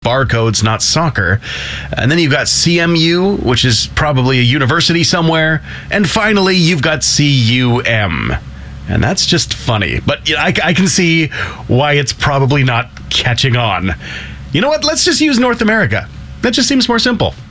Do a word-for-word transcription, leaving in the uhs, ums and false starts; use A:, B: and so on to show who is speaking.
A: barcodes, not soccer. And then you've got C M U, which is probably a university somewhere. And finally, you've got C U M. And that's just funny. But you know, I, I can see why it's probably not catching on. You know what? Let's just use North America. That just seems more simple.